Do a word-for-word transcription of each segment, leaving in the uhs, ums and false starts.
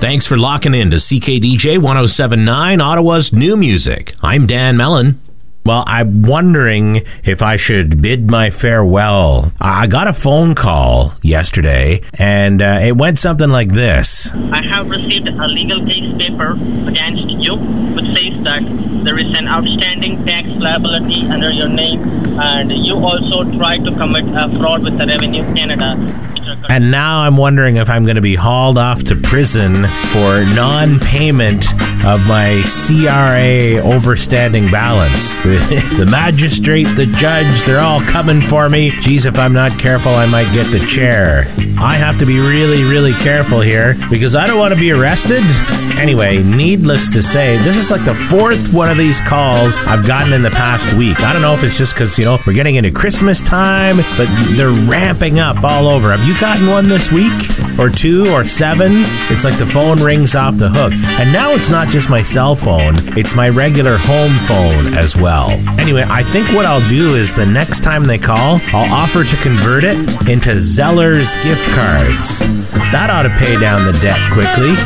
Thanks for locking in to C K D J one oh seven point nine, Ottawa's new music. I'm Dan Mellon. Well, I'm wondering if I should bid my farewell. I got a phone call yesterday, and uh, it went something like this. I have received a legal case paper against you, which says that there is an outstanding tax liability under your name, and you also tried to commit a fraud with the Revenue Canada. And now I'm wondering if I'm going to be hauled off to prison for non-payment of my C R A overstanding balance. The, the magistrate, the judge, they're all coming for me. Geez, if I'm not careful, I might get the chair. I have to be really, really careful here because I don't want to be arrested. Anyway, needless to say, this is like the fourth one of these calls I've gotten in the past week. I don't know if it's just because, you know, we're getting into Christmas time, but they're ramping up all over. Have you gotten one this week? Or two? Or seven? It's like the phone rings off the hook. And now it's not just my cell phone, it's my regular home phone as well. Anyway, I think what I'll do is the next time they call, I'll offer to convert it into Zeller's gift cards. That ought to pay down the debt quickly.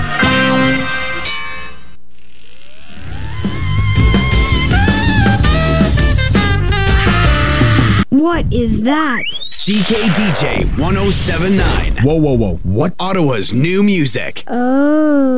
What is that? C K D J one oh seven point nine. Whoa, whoa, whoa. What? Ottawa's new music. Oh.